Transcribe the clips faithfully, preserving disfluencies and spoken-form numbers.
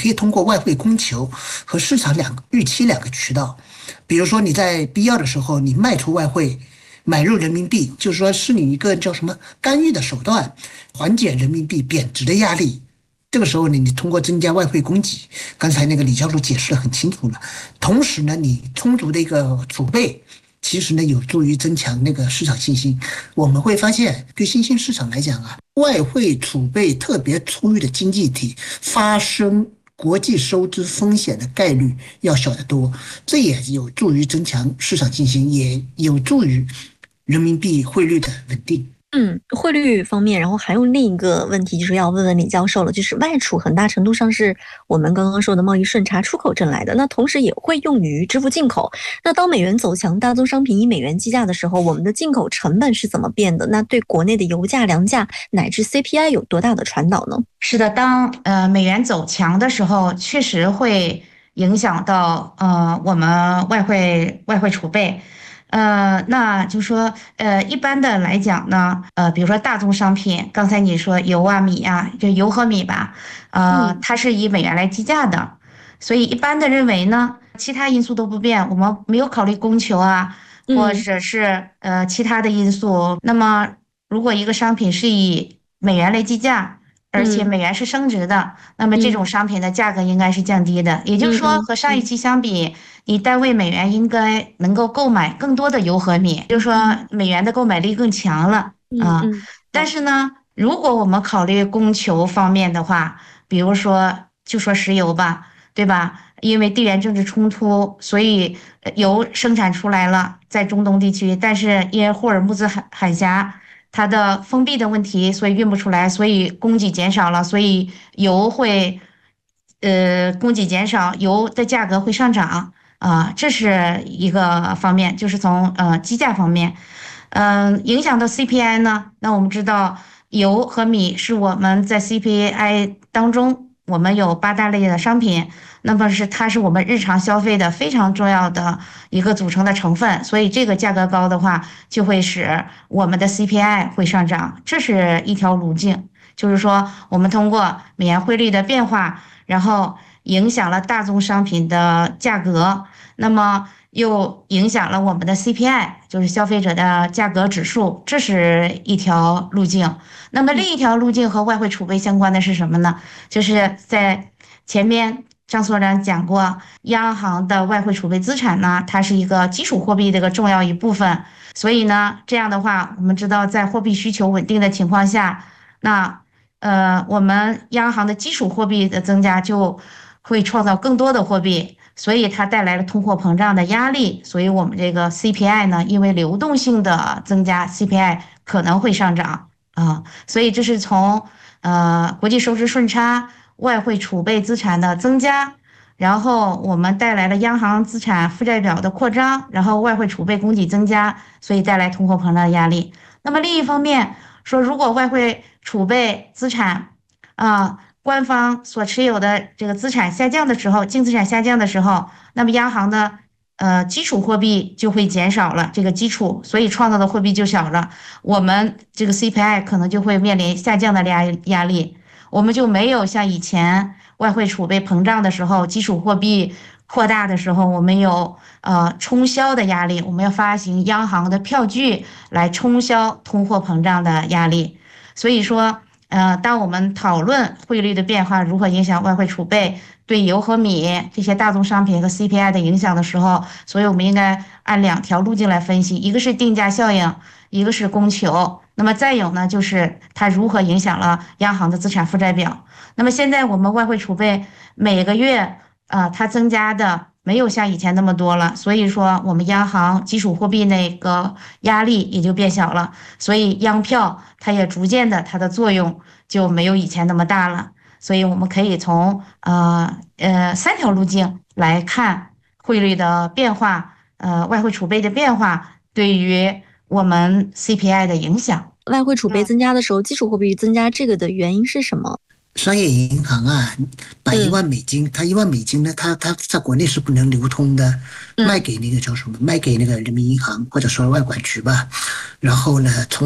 可以通过外汇供求和市场两个预期两个渠道。比如说你在必要的时候，你卖出外汇，买入人民币，就是说是你一个叫什么干预的手段，缓解人民币贬值的压力。这个时候呢，你通过增加外汇供给，刚才那个李教授解释得很清楚了。同时呢，你充足的一个储备，其实呢有助于增强那个市场信心。我们会发现，对新兴市场来讲啊，外汇储备特别充裕的经济体发生国际收支风险的概率要小得多，这也有助于增强市场信心，也有助于人民币汇率的稳定。 嗯，汇率方面，然后还有另一个问题，就是要问问李教授了，就是外储很大程度上是我们刚刚说的贸易顺差出口挣来的，那同时也会用于支付进口。那当美元走强，大宗商品以美元计价的时候，我们的进口成本是怎么变的？那对国内的油价、粮价乃至 C P I 有多大的传导呢？ 是的，当呃美元走强的时候，确实会影响到呃我们外汇外汇储备。呃，那就说，呃，一般的来讲呢，呃，比如说大宗商品，刚才你说油啊、米啊，就油和米吧，呃，它是以美元来计价的，所以一般的认为呢，其他因素都不变，我们没有考虑供求啊，或者是呃其他的因素。那么，如果一个商品是以美元来计价，而且美元是升值的，那么这种商品的价格应该是降低的。也就是说，和上一期相比，你单位美元应该能够购买更多的油和米，就是说美元的购买力更强了啊。但是呢，如果我们考虑供求方面的话，比如说就说石油吧，对吧？因为地缘政治冲突，所以油生产出来了，在中东地区，但是因为霍尔木兹海海峡它的封闭的问题，所以运不出来，所以供给减少了，所以油会，呃，供给减少，油的价格会上涨啊，这是一个方面，就是从呃机价方面，嗯、影响到 C P I 呢，那我们知道油和米是我们在 C P I 当中，我们有八大类的商品。那么是它是我们日常消费的非常重要的一个组成的成分，所以这个价格高的话，就会使我们的 C P I 会上涨，这是一条路径。就是说，我们通过美元汇率的变化，然后影响了大宗商品的价格，那么又影响了我们的 C P I，就是消费者的价格指数，这是一条路径。那么另一条路径和外汇储备相关的是什么呢？就是在前面张所长讲过，央行的外汇储备资产呢，它是一个基础货币的一个重要一部分。所以呢，这样的话，我们知道在货币需求稳定的情况下，那呃，我们央行的基础货币的增加就会创造更多的货币，所以它带来了通货膨胀的压力。所以我们这个 C P I 呢，因为流动性的增加，C P I 可能会上涨啊。所以这是从呃国际收支顺差。外汇储备资产的增加，然后我们带来了央行资产负债表的扩张，然后外汇储备供给增加，所以带来通货膨胀的压力。那么另一方面说，如果外汇储备资产啊，官方所持有的这个资产下降的时候，净资产下降的时候，那么央行的呃基础货币就会减少了，这个基础，所以创造的货币就小了，我们这个 C P I 可能就会面临下降的压压力。我们就没有像以前外汇储备膨胀的时候，基础货币扩大的时候，我们有呃冲销的压力，我们要发行央行的票据来冲销通货膨胀的压力。所以说，呃，当我们讨论汇率的变化如何影响外汇储备对油和米这些大宗商品和 C P I 的影响的时候，所以我们应该按两条路径来分析，一个是定价效应，一个是供求。那么再有呢，就是它如何影响了央行的资产负债表。那么现在我们外汇储备每个月，呃，它增加的没有像以前那么多了，所以说我们央行基础货币那个压力也就变小了，所以央票它也逐渐的它的作用就没有以前那么大了。所以我们可以从呃呃三条路径来看汇率的变化，呃外汇储备的变化对于我们 C P I 的影响。 外汇储备增加的时候，基础货币增加，这个的原因是什么？ 商业银行啊，把一万美金，它一万美金呢，它它在国内是不能流通的，卖给那个叫什么？卖给那个人民银行或者说外管局吧。然后呢，从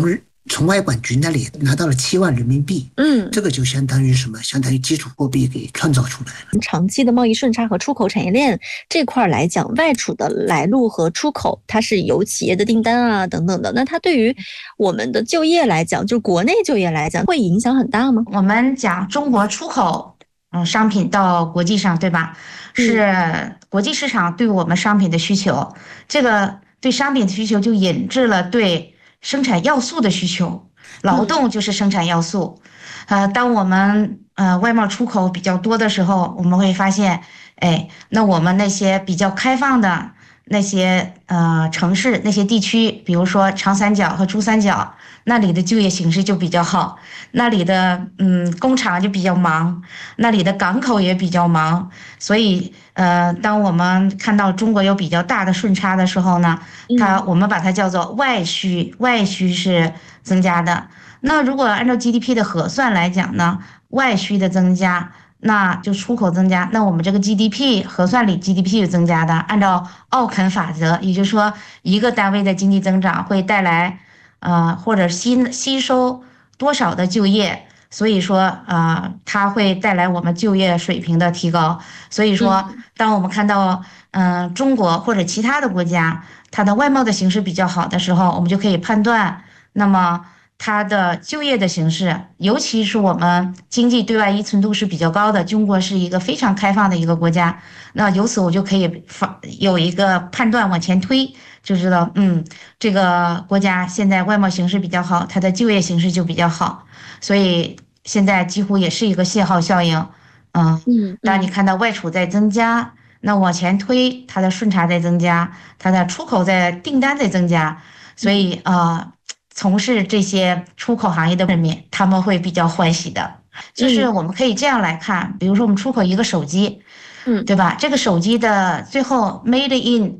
从外管局那里拿到了七万人民币， 嗯， 这个就相当于什么？相当于基础货币给创造出来了。 长期的贸易顺差和出口产业链这块来讲，外储的来路和出口，它是有企业的订单啊等等的。那它对于我们的就业来讲，就国内就业来讲，会影响很大吗？ 我们讲中国出口，嗯，商品到国际上，对吧？是国际市场对我们商品的需求，这个对商品的需求就引致了对生产要素的需求，劳动就是生产要素。呃，当我们呃外贸出口比较多的时候，我们会发现，哎，那我们那些比较开放的那些呃城市、那些地区，比如说长三角和珠三角，那里的就业形势就比较好，那里的嗯工厂就比较忙，那里的港口也比较忙，所以呃，当我们看到中国有比较大的顺差的时候呢，它我们把它叫做外需，外需是增加的。那如果按照 G D P 的核算来讲呢，外需的增加，那就出口增加，那我们这个 G D P 核算里 G D P 是增加的。按照奥肯法则，也就是说一个单位的经济增长会带来呃或者吸吸收多少的就业，所以说呃它会带来我们就业水平的提高。所以说当我们看到嗯、呃、中国或者其他的国家它的外贸的形势比较好的时候，我们就可以判断，那么它的就业的形势，尤其是我们经济对外依存度是比较高的，中国是一个非常开放的一个国家，那由此我就可以有一个判断往前推，就知道嗯这个国家现在外贸形势比较好，它的就业形势就比较好，所以现在几乎也是一个信号效应。嗯嗯，当你看到外储在增加，那往前推它的顺差在增加，它的出口在订单在增加，所以啊。呃从事这些出口行业的人民，他们会比较欢喜的。就是我们可以这样来看，比如说我们出口一个手机，嗯，对吧？这个手机的最后 made in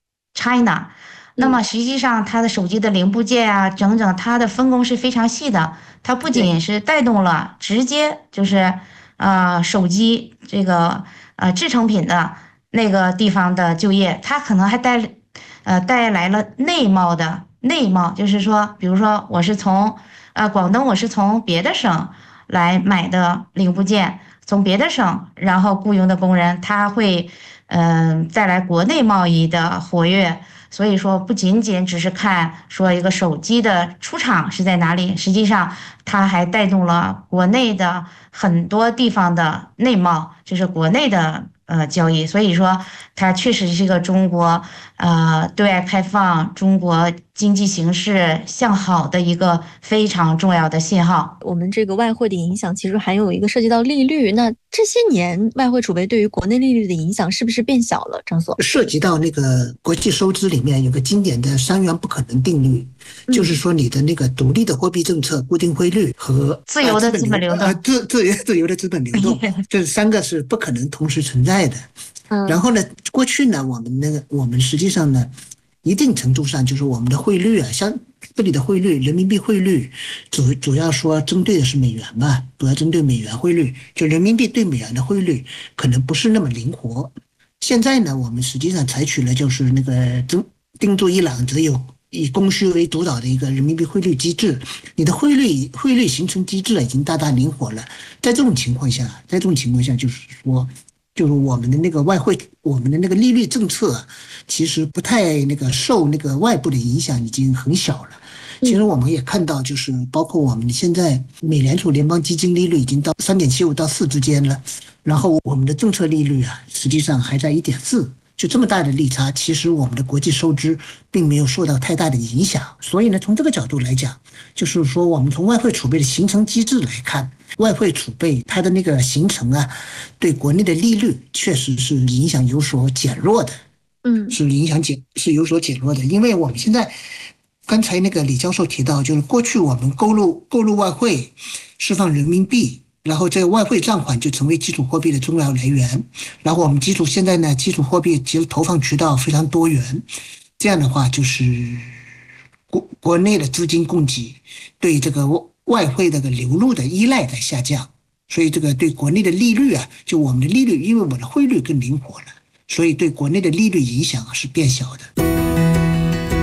China， 那么实际上它的手机的零部件啊，整整它的分工是非常细的。它不仅是带动了直接就是呃手机这个呃制成品的那个地方的就业，它可能还带呃带来了内贸的。内贸就是说，比如说我是从呃广东，我是从别的省来买的零部件，从别的省然后雇佣的工人，他会嗯、呃、带来国内贸易的活跃。所以说不仅仅只是看说一个手机的出厂是在哪里，实际上它还带动了国内的很多地方的内贸，就是国内的呃交易。所以说它确实是一个中国呃对外开放、中国经济形势向好的一个非常重要的信号。 我们这个外汇的影响其实还有一个涉及到利率，那这些年外汇储备对于国内利率的影响是不是变小了？张所， 涉及到那个国际收支里面有个经典的三元不可能定律，嗯、就是说你的那个独立的货币政策、固定汇率和自由的资本流动， 呃、自自由自由的资本流动，这三个是不可能同时存在的。嗯、然后呢，过去呢，我们那个我们实际上呢，一定程度上就是我们的汇率啊，像这里的汇率，人民币汇率主主要说针对的是美元嘛，主要针对美元汇率，就人民币对美元的汇率可能不是那么灵活。现在呢，我们实际上采取了就是那个定住一揽子，有以供需为主导的一个人民币汇率机制。你的汇率汇率形成机制已经大大灵活了。在这种情况下，在这种情况下，就是说，就是我们的那个外汇，我们的那个利率政策，其实不太那个受那个外部的影响，已经很小了。其实我们也看到，就是包括我们现在美联储联邦基金利率已经到三点七五到四之间了，然后我们的政策利率啊，实际上还在一点四，就这么大的利差，其实我们的国际收支并没有受到太大的影响。所以呢，从这个角度来讲，就是说我们从外汇储备的形成机制来看，外汇储备它的那个形成啊，对国内的利率确实是影响有所减弱的，嗯，是影响减是有所减弱的，因为我们现在。刚才那个李教授提到，就是过去我们购入购入外汇，释放人民币，然后这个外汇账款就成为基础货币的重要来源。然后我们基础现在呢，基础货币其实投放渠道非常多元，这样的话就是国国内的资金供给对这个外汇这个流入的依赖在下降，所以这个对国内的利率啊，就我们的利率，因为我们的汇率更灵活了，所以对国内的利率影响是变小的。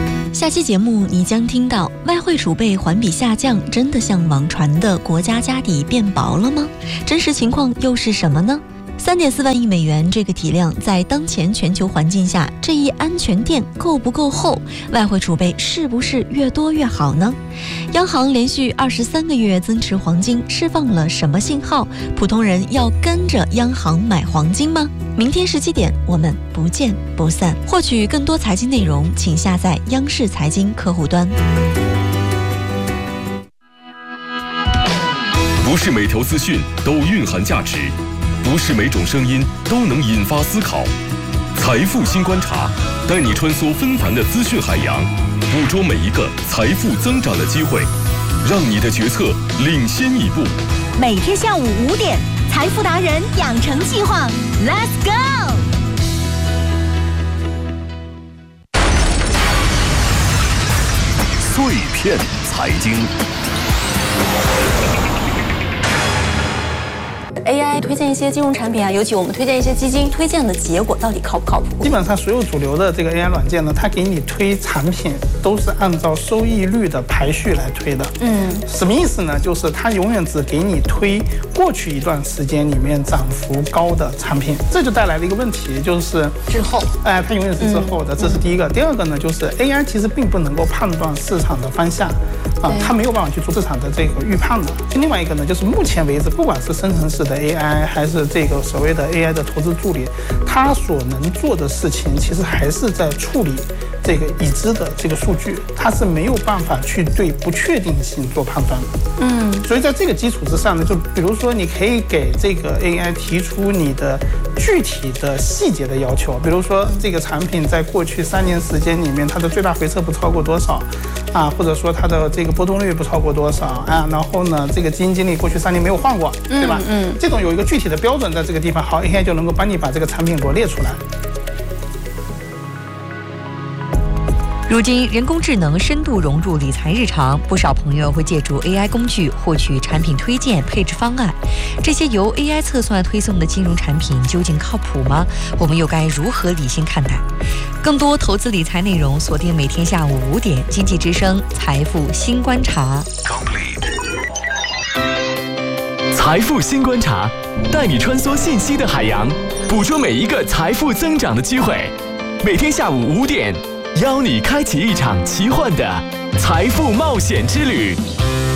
下期节目你将听到，外汇储备环比下降，真的像网传的国家家底变薄了吗？真实情况又是什么呢？三点四万亿美元这个体量，在当前全球环境下，这一安全垫够不够厚？外汇储备是不是越多越好呢？央行连续二十三个月增持黄金，释放了什么信号？普通人要跟着央行买黄金吗？明天十七点，我们不见不散。获取更多财经内容，请下载央视财经客户端。 不是每条资讯都蕴含价值，不是每种声音都能引发思考。财富新观察，带你穿梭纷繁的资讯海洋，捕捉每一个财富增长的机会，让你的决策领先一步。 每天下午五点，财富达人养成计划 ，Let's go！ 碎片财经。 A I 推荐一些金融产品啊，尤其我们推荐一些基金，推荐的结果到底靠不靠谱？ 基本上所有主流的这个 A I 软件呢，它给你推产品都是按照收益率的排序来推的。嗯，什么意思呢？就是它永远只给你推过去一段时间里面涨幅高的产品，这就带来了一个问题，就是滞后。 哎、呃，它永远是滞后的，嗯、这是第一个。第二个呢，就是 A I 其实并不能够判断市场的方向。啊，它没有办法去做市场的这个预判的。另外一个呢，就是目前为止，不管是生成式的 A I 还是这个所谓的 A I 的投资助理，它所能做的事情，其实还是在处理这个已知的这个数据，它是没有办法去对不确定性做判断的。嗯，所以在这个基础之上呢，就比如说你可以给这个 A I 提出你的具体的细节的要求，比如说这个产品在过去三年时间里面，它的最大回撤不超过多少啊，或者说它的这个波动率不超过多少啊，然后呢，这个基金经理过去三年没有换过，对吧？嗯，嗯这种有一个具体的标准在这个地方，好 ，A I 就能够帮你把这个产品罗列出来。 如今，人工智能深度融入理财日常，不少朋友会借助 A I 工具获取产品推荐、配置方案。这些由 A I 测算推送的金融产品究竟靠谱吗？我们又该如何理性看待？更多投资理财内容，锁定每天下午五点，经济之声财富新观察。 财富新观察，带你穿梭信息的海洋，捕捉每一个财富增长的机会。每天下午五点。邀你开启一场奇幻的财富冒险之旅。